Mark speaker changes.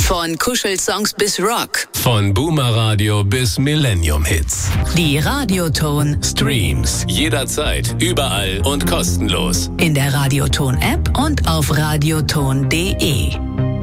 Speaker 1: Von Kuschelsongs bis Rock.
Speaker 2: Von Boomer-Radio bis Millennium-Hits.
Speaker 1: Die Radioton
Speaker 2: Streams. Jederzeit, überall und kostenlos.
Speaker 1: in der Radioton-App und auf radioton.de.